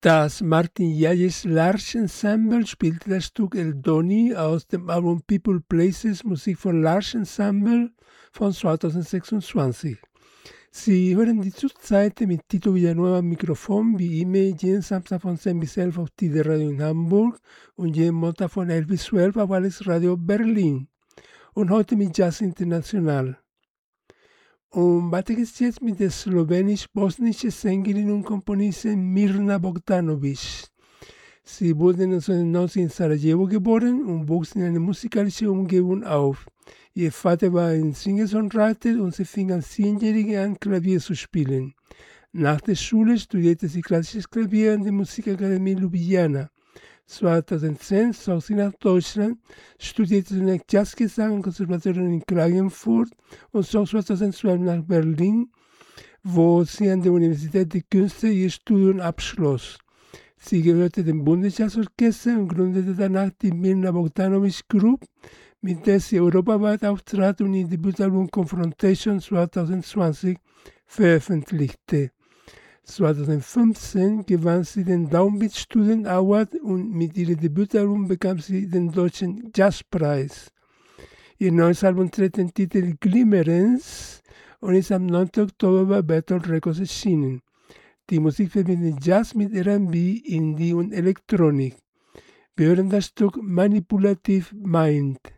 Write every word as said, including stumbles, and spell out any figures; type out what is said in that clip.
Das Martin Jayes Larsch Ensemble spielte das Stück El Doni aus dem Album People Places Musik von Larsch Ensemble von zweitausendsechsundzwanzig. Sie hören die zurzeit mit Tito Villanueva am Mikrofon wie immer jeden Samstag von zehn bis elf auf T D Radio in Hamburg und jeden Montag von elf bis zwölf auf Alex Radio Berlin. Und heute mit Jazz International. Und weiter geht's jetzt mit der slowenisch-bosnischen Sängerin und Komponistin Mirna Bogdanovic. Sie wurde neunzehnhundertneunzig in Sarajevo geboren und wuchs in einer musikalischen Umgebung auf. Ihr Vater war ein Singer-Songwriter und sie fing als Zehnjährige an, Klavier zu spielen. Nach der Schule studierte sie klassisches Klavier an der Musikakademie Ljubljana. zweitausendzehn zog sie nach Deutschland, studierte zunächst Jazzgesang am Konservatorium in Klagenfurt und zog zweitausendzwölf nach Berlin, wo sie an der Universität der Künste ihr Studium abschloss. Sie gehörte dem Bundesjazzorchester und gründete danach die Mirna Bogdanovic Group, mit der sie europaweit auftrat und ihr Debütalbum Confrontation zweitausendzwanzig veröffentlichte. zweitausendfünfzehn gewann sie den Downbeat Student Award und mit ihrem Debütalbum bekam sie den Deutschen Jazzpreis. Ihr neues Album trägt den Titel Glimmerens und ist am neunten Oktober bei Bertolt Records erschienen. Die Musik verbindet Jazz mit R and B, Indie und Elektronik. Wir hören das Stück Manipulative Mind.